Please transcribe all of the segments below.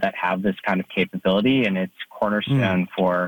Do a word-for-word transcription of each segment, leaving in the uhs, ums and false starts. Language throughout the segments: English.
that have this kind of capability, and it's cornerstone mm. for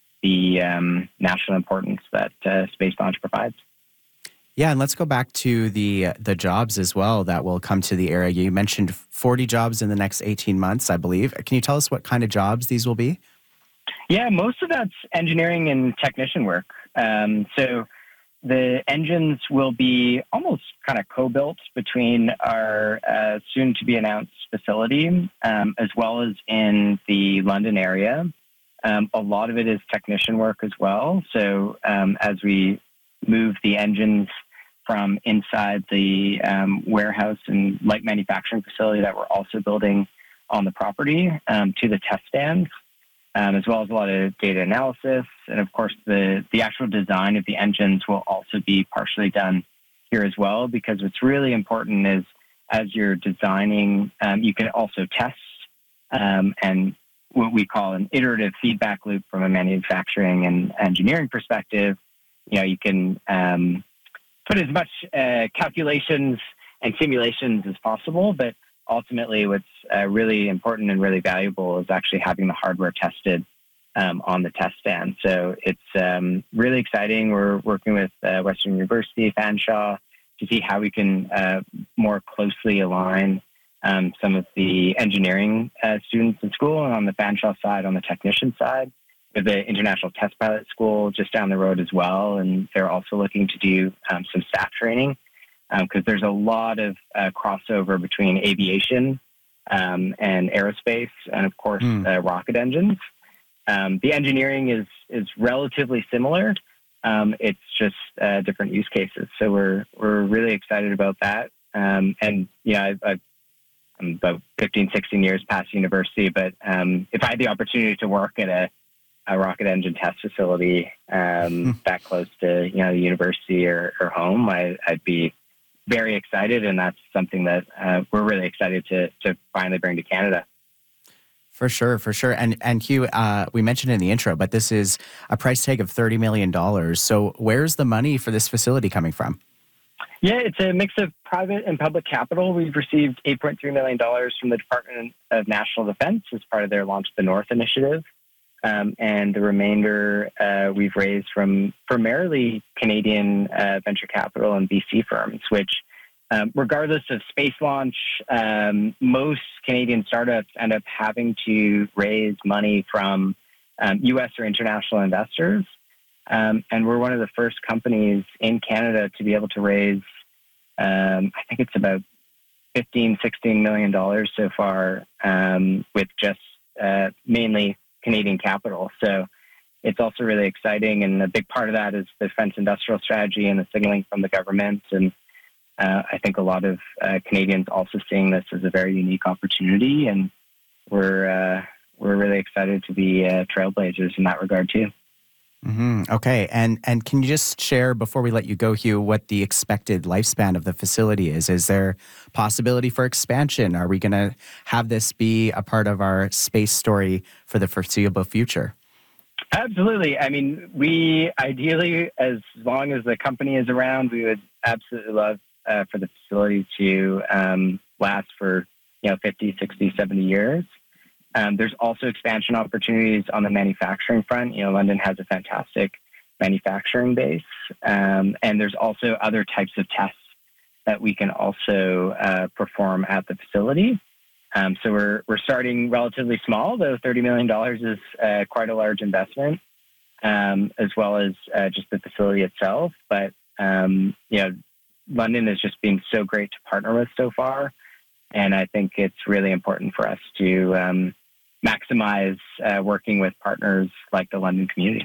the um, national importance that uh, space launch provides. Yeah, and let's go back to the the jobs as well that will come to the area. You mentioned forty jobs in the next eighteen months, I believe. Can you tell us what kind of jobs these will be? Yeah, most of that's engineering and technician work. Um, so the engines will be almost kind of co-built between our uh, soon-to-be-announced facility um, as well as in the London area. Um, a lot of it is technician work as well. So um, as we move the engines from inside the um, warehouse and light manufacturing facility that we're also building on the property um, to the test stands, um, as well as a lot of data analysis. And of course, the, the actual design of the engines will also be partially done here as well, because what's really important is as you're designing, um, you can also test um, and what we call an iterative feedback loop from a manufacturing and engineering perspective. You know, you can um, put as much uh, calculations and simulations as possible, but ultimately what's uh, really important and really valuable is actually having the hardware tested um, on the test stand. So it's um, really exciting. We're working with uh, Western University, Fanshawe, to see how we can uh, more closely align um, some of the engineering uh, students in school, and on the Fanshawe side, on the technician side. With the International Test Pilot School just down the road as well, and they're also looking to do um, some staff training because um, there's a lot of uh, crossover between aviation um, and aerospace, and of course mm. uh, rocket engines. Um, the engineering is is relatively similar. Um, it's just uh, different use cases. So we're we're really excited about that. Um, and yeah, I've, I've, I'm about fifteen, sixteen years past university, but um, if I had the opportunity to work at a a rocket engine test facility um, that close to, you know, the university or, or home, I, I'd be very excited. And that's something that uh, we're really excited to, to finally bring to Canada. For sure, for sure. And, and Hugh, uh, we mentioned in the intro, but this is a price tag of thirty million dollars. So where's the money for this facility coming from? Yeah, it's a mix of private and public capital. We've received eight point three million dollars from the Department of National Defense as part of their Launch the North initiative. Um, and the remainder uh, we've raised from primarily Canadian uh, venture capital and V C firms, which, um, regardless of space launch, um, most Canadian startups end up having to raise money from um, U S or international investors. Um, and we're one of the first companies in Canada to be able to raise, um, I think it's about fifteen, sixteen million dollars so far, um, with just uh, mainly Canadian capital. So it's also really exciting. And a big part of that is the defense industrial strategy and the signaling from the government. And uh, I think a lot of uh, Canadians also seeing this as a very unique opportunity. And we're, uh, we're really excited to be uh, trailblazers in that regard too. Mm-hmm. Okay. And, and can you just share, before we let you go, Hugh, what the expected lifespan of the facility is? Is there possibility for expansion? Are we going to have this be a part of our space story for the foreseeable future? Absolutely. I mean, we ideally, as long as the company is around, we would absolutely love uh, for the facility to um, last for, you know, fifty, sixty, seventy years. Um, there's also expansion opportunities on the manufacturing front. You know, London has a fantastic manufacturing base. Um, and there's also other types of tests that we can also uh, perform at the facility. Um, so we're we're starting relatively small, though thirty million dollars is uh, quite a large investment, um, as well as uh, just the facility itself. But, um, you know, London has just been so great to partner with so far. And I think it's really important for us to um, maximize uh, working with partners like the London community.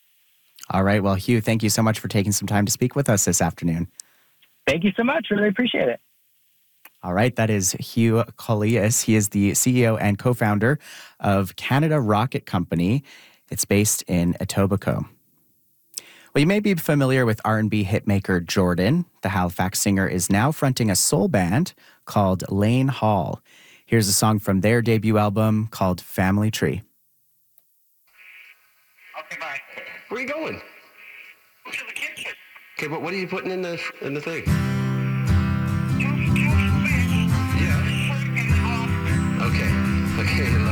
All right. Well, Hugh, thank you so much for taking some time to speak with us this afternoon. Thank you so much. Really appreciate it. All right. That is Hugh Collias. He is the C E O and co-founder of Canada Rocket Company. It's based in Etobicoke. Well, you may be familiar with R and B hitmaker Jordan. The Halifax singer is now fronting a soul band called Lane Hall. Here's a song from their debut album called Family Tree. Okay, bye. Where are you going? To the kitchen. Okay, but what are you putting in the in the thing? Two, two fish. Yeah. Shrimp and lobster. Okay. Okay.